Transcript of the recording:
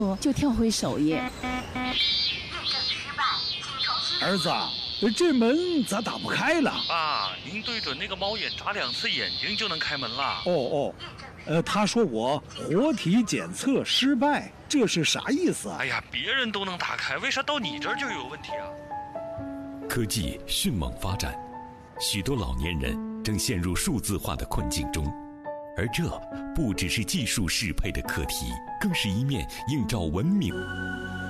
就跳回首页。 儿子，这门咋打不开了？ 爸，您对准那个猫眼眨2次眼睛就能开门了。 他说我活体检测失败，这是啥意思啊？ 哎呀，别人都能打开，为啥到你这儿就有问题啊？ 科技迅猛发展，许多老年人正陷入数字化的困境中，而这不只是技术适配的课题，更是一面映照文明。